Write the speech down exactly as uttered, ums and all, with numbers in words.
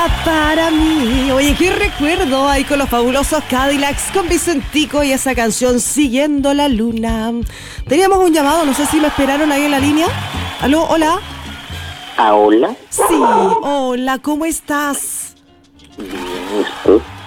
para mí. Oye, qué recuerdo ahí con los fabulosos Cadillacs, con Vicentico y esa canción Siguiendo la Luna. Teníamos un llamado, no sé si me esperaron ahí en la línea. ¿Aló? ¿Hola? ¿Ah, hola? Sí, hola, ¿cómo estás? Bien, ¿usted?